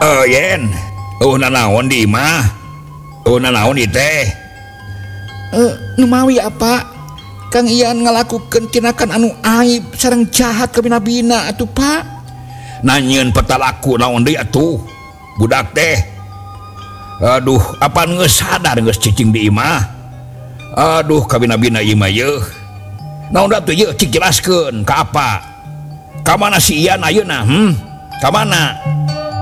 yen nanaon di mah nanaon di teh Numawi apa Kang Ian ngalakukeun tindakan anu aib sareng jahat ka bina-bina atuh Pak. nanyeun petalaku naon deui atuh budak teh. Aduh apa geus sadar geus cicing di imah. Aduh ka bina-bina ieu mah yeuh naon da teh cik jelaskeun ka apa ka mana si Ian ayeuna ka mana